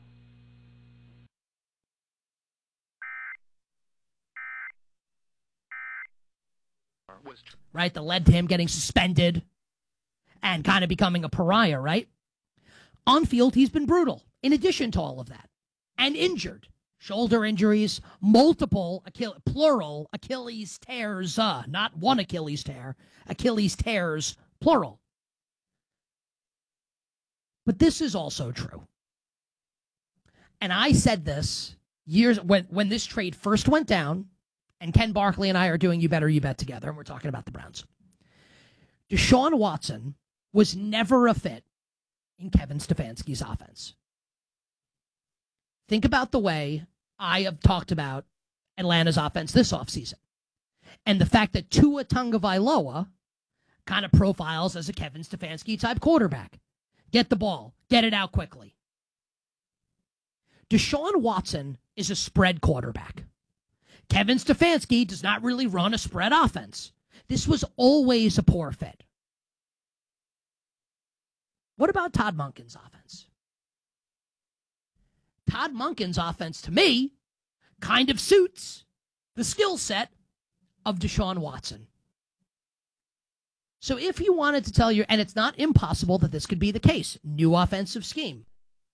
[SPEAKER 1] Right, that led to him getting suspended and kind of becoming a pariah, right? On field, he's been brutal, in addition to all of that, and injured. Shoulder injuries, multiple, Achille, plural, Achilles tears, uh, not one Achilles tear, Achilles tears, plural. But this is also true. And I said this years when, when this trade first went down, and Ken Barkley and I are doing You Better You Bet together, and we're talking about the Browns. Deshaun Watson was never a fit in Kevin Stefanski's offense. Think about the way I have talked about Atlanta's offense this offseason, and the fact that Tua Tagovailoa kind of profiles as a Kevin Stefanski-type quarterback. Get the ball. Get it out quickly. Deshaun Watson is a spread quarterback. Kevin Stefanski does not really run a spread offense. This was always a poor fit. What about Todd Monken's offense? Todd Monken's offense, to me, kind of suits the skill set of Deshaun Watson. So if you wanted to tell you, and it's not impossible that this could be the case, new offensive scheme.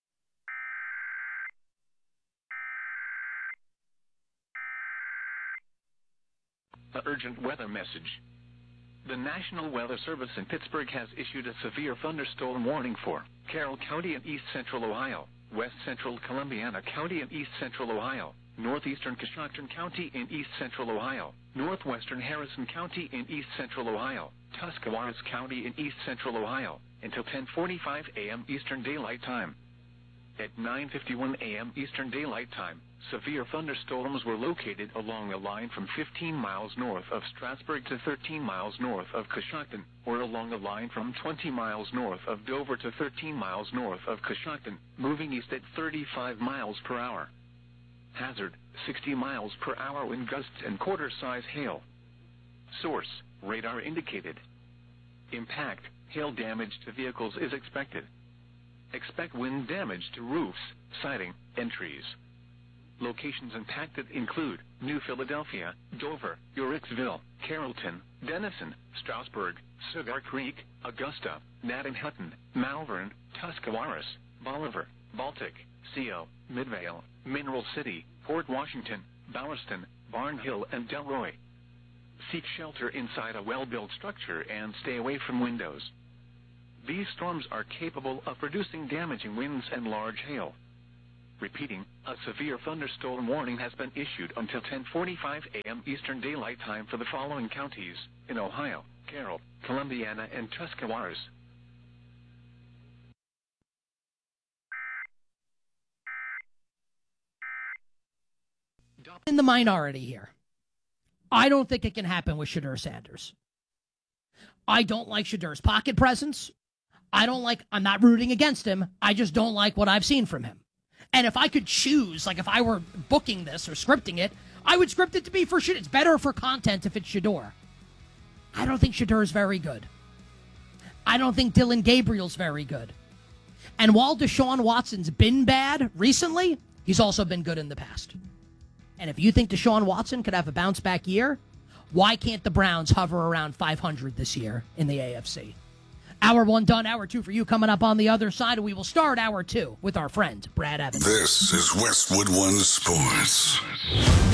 [SPEAKER 2] The urgent weather message. The National Weather Service in Pittsburgh has issued a severe thunderstorm warning for Carroll County in east central Ohio, west central Columbiana County in east central Ohio, northeastern Coshocton County in east central Ohio, northwestern Harrison County in east central Ohio, Tuscarawas County in east central Ohio, until ten forty-five a.m. Eastern Daylight Time. At nine fifty-one a.m. Eastern Daylight Time, severe thunderstorms were located along the line from fifteen miles north of Strasburg to thirteen miles north of Coshocton, or along the line from twenty miles north of Dover to thirteen miles north of Coshocton, moving east at thirty-five miles per hour. Hazard, sixty miles per hour wind gusts and quarter-size hail. Source, radar indicated. Impact, hail damage to vehicles is expected. Expect wind damage to roofs, siding, and trees. Locations impacted include New Philadelphia, Dover, Uricksville, Carrollton, Denison, Strasburg, Cigar Creek, Augusta, Nottinghattan, Malvern, Tuscarawas, Bolivar, Baltic, Seo, Midvale, Mineral City, Port Washington, Bowerston, Barnhill, and Delroy. Seek shelter inside a well-built structure and stay away from windows. These storms are capable of producing damaging winds and large hail. Repeating, a severe thunderstorm warning has been issued until ten forty-five a.m. Eastern Daylight Time for the following counties in Ohio: Carroll, Columbiana, and Tuscarawas.
[SPEAKER 1] In the minority here. I don't think it can happen with Shedeur Sanders. I don't like Shedeur's pocket presence. I don't like, I'm not rooting against him. I just don't like what I've seen from him. And if I could choose, like if I were booking this or scripting it, I would script it to be for Shedeur. It's better for content if it's Shedeur. I don't think Shedeur is very good. I don't think Dylan Gabriel's very good. And while Deshaun Watson's been bad recently, he's also been good in the past. And if you think Deshaun Watson could have a bounce-back year, why can't the Browns hover around five hundred this year in the A F C? Hour one done, hour two for you coming up on the other side. We will start hour two with our friend, Brad Evans.
[SPEAKER 3] This is Westwood One Sports.